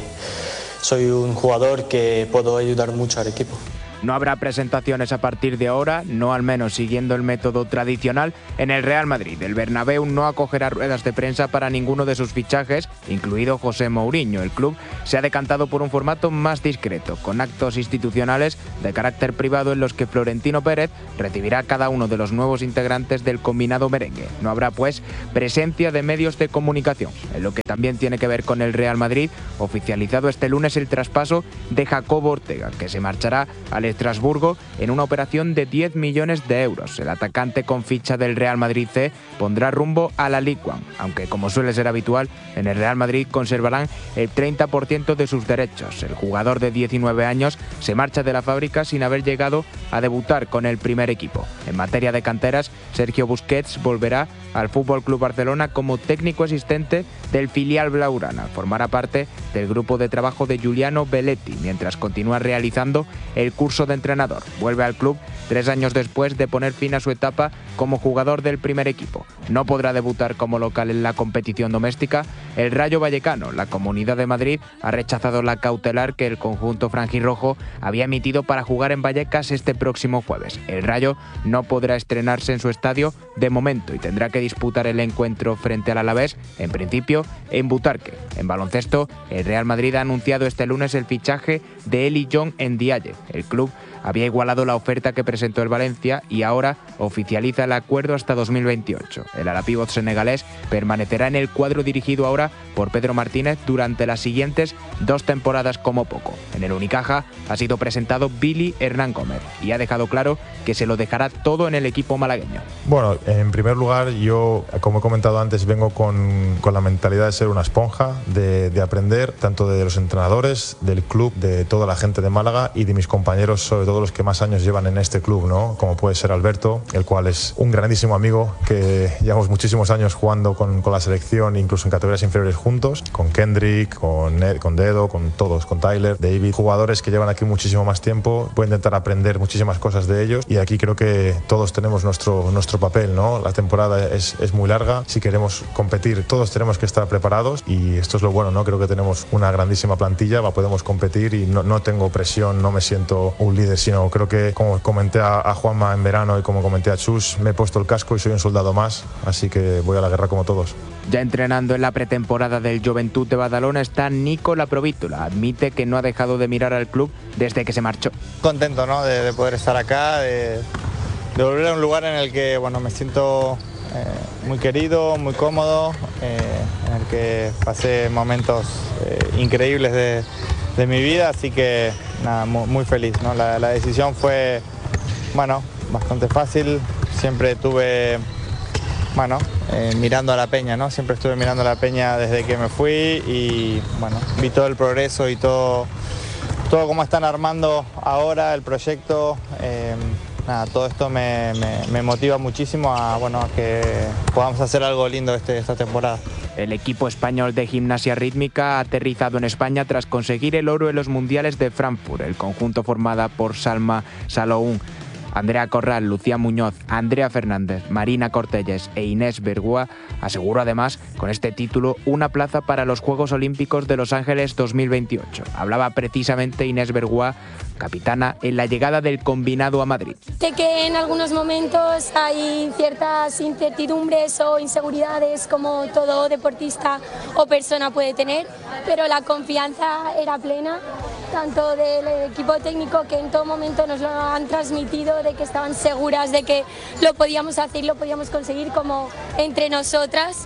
soy un jugador que puedo ayudar mucho al equipo. No habrá presentaciones a partir de ahora, no al menos siguiendo el método tradicional, en el Real Madrid. El Bernabéu no acogerá ruedas de prensa para ninguno de sus fichajes, incluido José Mourinho. El club se ha decantado por un formato más discreto, con actos institucionales de carácter privado en los que Florentino Pérez recibirá a cada uno de los nuevos integrantes del combinado merengue. No habrá, pues, presencia de medios de comunicación. En lo que también tiene que ver con el Real Madrid, oficializado este lunes el traspaso de Jacobo Ortega, que se marchará al Estrasburgo en una operación de diez millones de euros. El atacante con ficha del Real Madrid C pondrá rumbo a la Ligue uno, aunque como suele ser habitual, en el Real Madrid conservarán el treinta por ciento de sus derechos. El jugador de diecinueve años se marcha de la fábrica sin haber llegado a debutar con el primer equipo. En materia de canteras, Sergio Busquets volverá al F C Barcelona como técnico asistente del filial blaugrana. Formará parte del grupo de trabajo de Giuliano Belletti, mientras continúa realizando el curso de entrenador. Vuelve al club tres años después de poner fin a su etapa como jugador del primer equipo. No podrá debutar como local en la competición doméstica. El Rayo Vallecano, la Comunidad de Madrid, ha rechazado la cautelar que el conjunto franjirrojo había emitido para jugar en Vallecas este próximo jueves. El Rayo no podrá estrenarse en su estadio de momento y tendrá que disputar el encuentro frente al Alavés, en principio en Butarque. En baloncesto, el Real Madrid ha anunciado este lunes el fichaje de Eli John Ndiaye. El club había igualado la oferta que presentó el Valencia y ahora oficializa el acuerdo hasta dos mil veintiocho. El alapívot senegalés permanecerá en el cuadro dirigido ahora por Pedro Martínez durante las siguientes dos temporadas como poco. En el Unicaja ha sido presentado Billy Hernán Gómez y ha dejado claro que se lo dejará todo en el equipo malagueño. Bueno, en primer lugar, yo, como he comentado antes, vengo con, con la mentalidad de ser una esponja, de, de aprender tanto de los entrenadores, del club, de toda la gente de Málaga y de mis compañeros, sobre todo los que más años llevan en este club, ¿no? Como puede ser Alberto, el cual es un grandísimo amigo, que llevamos muchísimos años jugando con, con la selección, incluso en categorías inferiores juntos, con Kendrick, con, Ned, con Dedo, con todos, con Tyler, David, jugadores que llevan aquí muchísimo más tiempo. Voy a intentar aprender muchísimas cosas de ellos y aquí creo que todos tenemos nuestro, nuestro papel, ¿no? La temporada es, es muy larga, si queremos competir todos tenemos que estar preparados y esto es lo bueno, ¿no? Creo que tenemos una grandísima plantilla, podemos competir y no, no tengo presión, no me siento un líder, sino creo que, como comenté a, a Juanma en verano y como comenté a Chus, me he puesto el casco y soy un soldado más, así que voy a la guerra como todos. Ya entrenando en la pretemporada del Joventut de Badalona está Nico Laprovítula. Admite que no ha dejado de mirar al club desde que se marchó. Contento, ¿no? de, de poder estar acá, de, de volver a un lugar en el que bueno, me siento eh, muy querido, muy cómodo, eh, en el que pasé momentos eh, increíbles de, de mi vida, así que nada, muy, muy feliz, ¿no? La, la decisión fue, bueno, bastante fácil. Siempre tuve, bueno, eh, mirando a la Peña, ¿no? Siempre estuve mirando a la Peña desde que me fui y, bueno, vi todo el progreso y todo, todo cómo están armando ahora el proyecto. Eh, nada, todo esto me, me, me motiva muchísimo a, bueno, a que podamos hacer algo lindo este, esta temporada. El equipo español de gimnasia rítmica ha aterrizado en España tras conseguir el oro en los mundiales de Frankfurt. El conjunto formada por Salma Saloún, Andrea Corral, Lucía Muñoz, Andrea Fernández, Marina Cortelles e Inés Bergua aseguró además con este título una plaza para los Juegos Olímpicos de Los Ángeles dos mil veintiocho. Hablaba precisamente Inés Bergua, capitana, en la llegada del combinado a Madrid. Sé que en algunos momentos hay ciertas incertidumbres o inseguridades como todo deportista o persona puede tener, pero la confianza era plena, tanto del equipo técnico que en todo momento nos lo han transmitido, de que estaban seguras de que lo podíamos hacer, lo podíamos conseguir, como entre nosotras.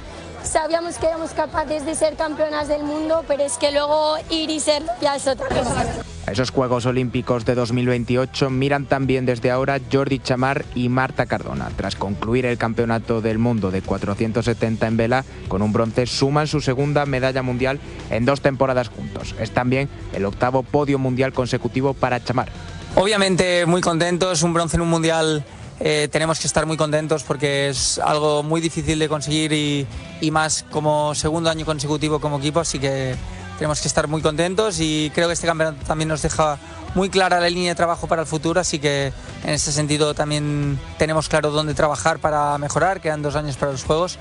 sabíamos que éramos capaces de ser campeonas del mundo, pero es que luego ir y ser ya es otra cosa. A esos Juegos Olímpicos de dos mil veintiocho miran también desde ahora Jordi Chamar y Marta Cardona. Tras concluir el Campeonato del Mundo de cuatrocientos setenta en vela, con un bronce suman su segunda medalla mundial en dos temporadas juntos. Es también el octavo podio mundial consecutivo para Chamar. Obviamente muy contentos, un bronce en un mundial. Eh, tenemos que estar muy contentos porque es algo muy difícil de conseguir y, y más como segundo año consecutivo como equipo, así que tenemos que estar muy contentos y creo que este campeonato también nos deja muy clara la línea de trabajo para el futuro, así que en ese sentido también tenemos claro dónde trabajar para mejorar, quedan dos años para los Juegos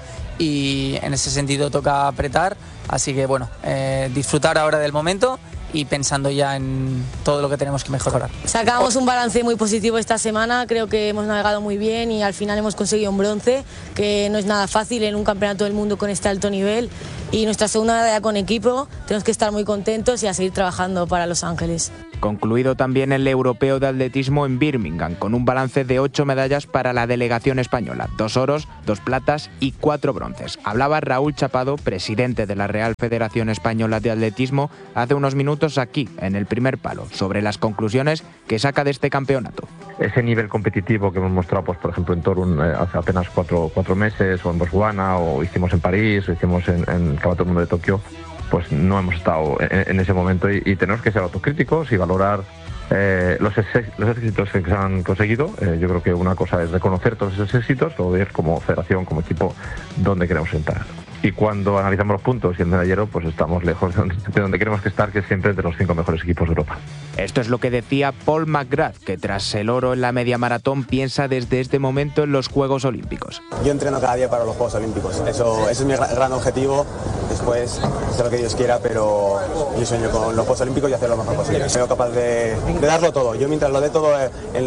y en ese sentido toca apretar, así que bueno, eh, disfrutar ahora del momento y pensando ya en todo lo que tenemos que mejorar. Sacamos un balance muy positivo esta semana, creo que hemos navegado muy bien y al final hemos conseguido un bronce, que no es nada fácil en un campeonato del mundo con este alto nivel, y nuestra segunda medalla con equipo, tenemos que estar muy contentos y a seguir trabajando para Los Ángeles. Concluido también el Europeo de Atletismo en Birmingham, con un balance de ocho medallas para la delegación española, dos oros, dos platas y cuatro bronces. Hablaba Raúl Chapado, presidente de la Real Federación Española de Atletismo, hace unos minutos aquí, en El Primer Palo, sobre las conclusiones que saca de este campeonato. Ese nivel competitivo que hemos mostrado, pues, por ejemplo, en Torun eh, hace apenas cuatro, cuatro meses, o en Botswana, o hicimos en París, o hicimos en, en el Campeonato del Mundo de Tokio, pues no hemos estado en, en ese momento y, y tenemos que ser autocríticos y valorar eh, los, los éxitos que se han conseguido. Eh, yo creo que una cosa es reconocer todos esos éxitos o ver como federación, como equipo, dónde queremos entrar. Y cuando analizamos los puntos y el medallero, pues estamos lejos de donde, de donde queremos que estar, que es siempre entre los cinco mejores equipos de Europa. Esto es lo que decía Paul McGrath, que tras el oro en la media maratón piensa desde este momento en los Juegos Olímpicos. Yo entreno cada día para los Juegos Olímpicos, eso, ese es mi gran objetivo. Después, sea lo que Dios quiera, pero yo sueño con los Juegos Olímpicos y hacer lo mejor posible. Soy capaz de, de darlo todo. Yo mientras lo dé todo en,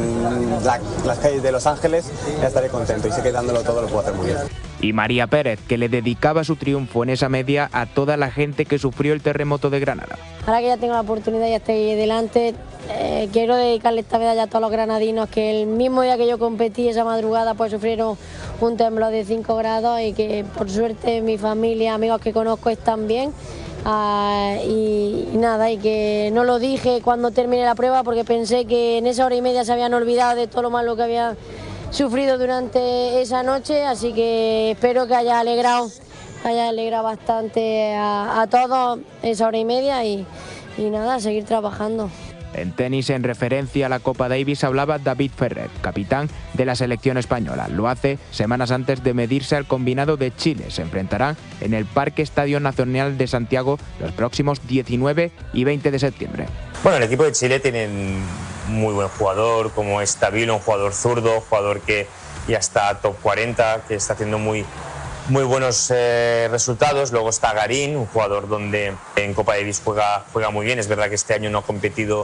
en la, las calles de Los Ángeles, ya estaré contento y sé que dándolo todo lo puedo hacer muy bien. Y María Pérez, que le dedicaba su triunfo en esa media a toda la gente que sufrió el terremoto de Granada. Ahora que ya tengo la oportunidad y estoy delante, eh, quiero dedicarle esta medalla a todos los granadinos que el mismo día que yo competí, esa madrugada, pues sufrieron un temblor de cinco grados y que por suerte mi familia, amigos que conozco están bien. Uh, y, y nada, y que no lo dije cuando terminé la prueba porque pensé que en esa hora y media se habían olvidado de todo lo malo que había sufrido durante esa noche, así que espero que haya alegrado, haya alegrado bastante a, a todos esa hora y media y, y nada, seguir trabajando. En tenis, en referencia a la Copa Davis, hablaba David Ferrer, capitán de la selección española. Lo hace semanas antes de medirse al combinado de Chile. Se enfrentarán en el Parque Estadio Nacional de Santiago los próximos diecinueve y veinte de septiembre. Bueno, el equipo de Chile tiene un muy buen jugador, como es Tabilo, un jugador zurdo, jugador que ya está top cuarenta, que está haciendo muy, muy buenos eh, resultados. Luego está Garín, un jugador donde en Copa Davis juega, juega muy bien. Es verdad que este año no ha competido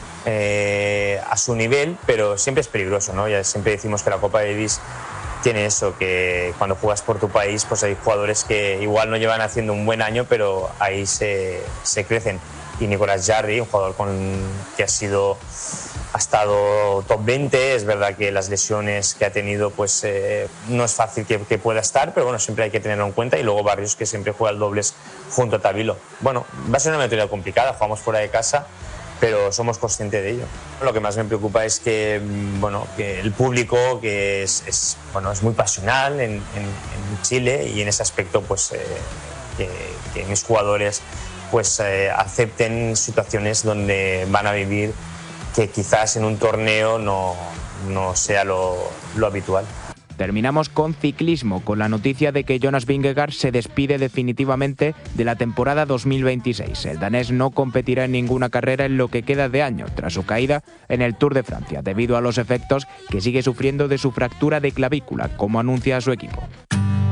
eh, a su nivel, pero siempre es peligroso, ¿no? Ya siempre decimos que la Copa Davis tiene eso, que cuando juegas por tu país, pues hay jugadores que igual no llevan haciendo un buen año, pero ahí se, se crecen. Y Nicolás Jarry, un jugador con, que ha sido ha estado top veinte, es verdad que las lesiones que ha tenido pues eh, no es fácil que, que pueda estar, pero bueno, siempre hay que tenerlo en cuenta. Y luego Barrios, que siempre juega el dobles junto a Tabilo. Bueno, va a ser una metodología complicada, jugamos fuera de casa, pero somos conscientes de ello. Lo que más me preocupa es que, bueno, que el público, que es, es, bueno, es muy pasional en, en, en Chile, y en ese aspecto pues eh, que, que mis jugadores pues eh, acepten situaciones donde van a vivir que quizás en un torneo no, no sea lo, lo habitual. Terminamos con ciclismo, con la noticia de que Jonas Vingegaard se despide definitivamente de la temporada dos mil veintiséis. El danés no competirá en ninguna carrera en lo que queda de año, tras su caída en el Tour de Francia, debido a los efectos que sigue sufriendo de su fractura de clavícula, como anuncia su equipo.